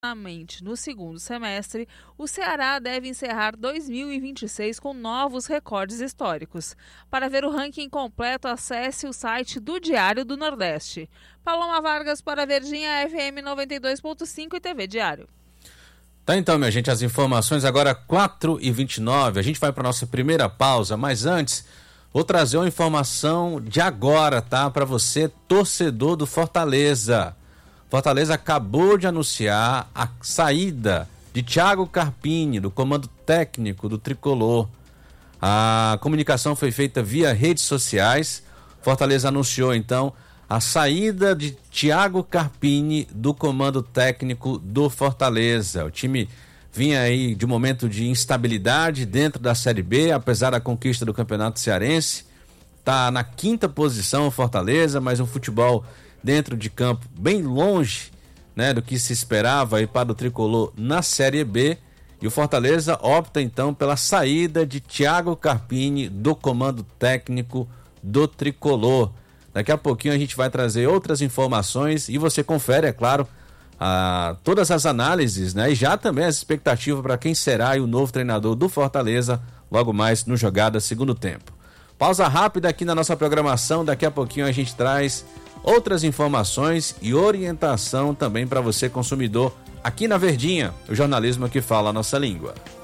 no segundo semestre, o Ceará deve encerrar 2026 com novos recordes históricos. Para ver o ranking completo, acesse o site do Diário do Nordeste. Paloma Vargas para Verdinha FM 92.5 e TV Diário. Tá então, minha gente, as informações agora 4h29. A gente vai para nossa primeira pausa, mas antes vou trazer uma informação de agora, tá? Para você, torcedor do Fortaleza. Fortaleza acabou de anunciar a saída de Thiago Carpini, do comando técnico do Tricolor. A comunicação foi feita via redes sociais. Fortaleza anunciou, então, a saída de Thiago Carpini do comando técnico do Fortaleza. O time vinha aí de um momento de instabilidade dentro da Série B, apesar da conquista do Campeonato Cearense. Está na 5ª posição o Fortaleza, mas um futebol dentro de campo bem longe, né, do que se esperava aí para o Tricolor na Série B. E o Fortaleza opta então pela saída de Thiago Carpini do comando técnico do Tricolor. Daqui a pouquinho a gente vai trazer outras informações e você confere, é claro, todas as análises, né? E já também as expectativas para quem será o novo treinador do Fortaleza logo mais no Jogada Segundo Tempo. Pausa rápida aqui na nossa programação, daqui a pouquinho a gente traz outras informações e orientação também para você consumidor aqui na Verdinha, o jornalismo que fala a nossa língua.